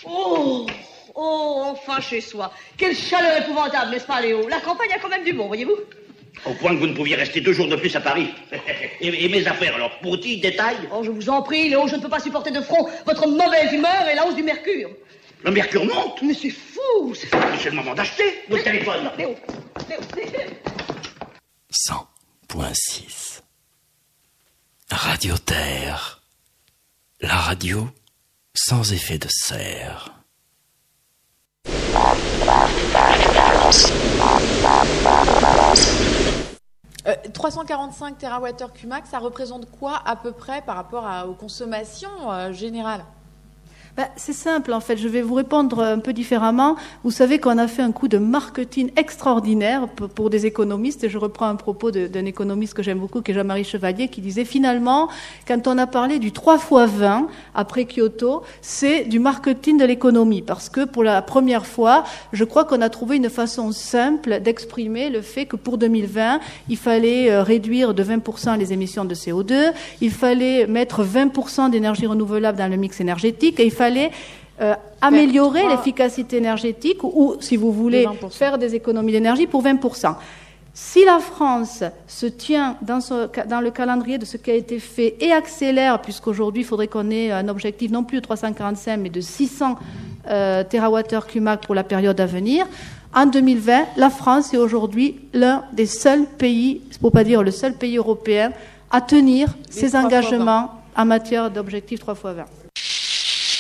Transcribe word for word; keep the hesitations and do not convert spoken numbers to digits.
Oh, oh, enfin chez soi. Quelle chaleur épouvantable, n'est-ce pas, Léo? La campagne a quand même du bon, voyez-vous? Au point que vous ne pouviez rester deux jours de plus à Paris. et, et mes affaires, alors, petits détails? Oh, je vous en prie, Léo, je ne peux pas supporter de front votre mauvaise humeur et la hausse du mercure. Le mercure monte? Mais c'est fou! C'est le moment d'acheter votre téléphone. Non, Léo, Léo, Léo. cent point six Radio Terre. La radio sans effet de serre. Euh, trois cent quarante-cinq térawattheures Q max, ça représente quoi à peu près par rapport à, aux consommations euh, générales? Ben, c'est simple, en fait. Je vais vous répondre un peu différemment. Vous savez qu'on a fait un coup de marketing extraordinaire pour, pour des économistes, et je reprends un propos de, d'un économiste que j'aime beaucoup, qui est Jean-Marie Chevalier, qui disait finalement, quand on a parlé du trois fois vingt après Kyoto, c'est du marketing de l'économie, parce que pour la première fois, je crois qu'on a trouvé une façon simple d'exprimer le fait que pour deux mille vingt, il fallait réduire de vingt pour cent les émissions de C O deux, il fallait mettre vingt pour cent d'énergie renouvelable dans le mix énergétique, et il fallait euh, améliorer l'efficacité énergétique ou, ou, si vous voulez, faire des économies d'énergie pour vingt pour cent. Si la France se tient dans, ce, dans le calendrier de ce qui a été fait et accélère, puisqu'aujourd'hui il faudrait qu'on ait un objectif non plus de trois cent quarante-cinq mais de six cents euh, térawattheures Q max pour la période à venir, en deux mille vingt, la France est aujourd'hui l'un des seuls pays, pour ne pas dire le seul pays européen, à tenir ses engagements en matière d'objectif trois fois vingt.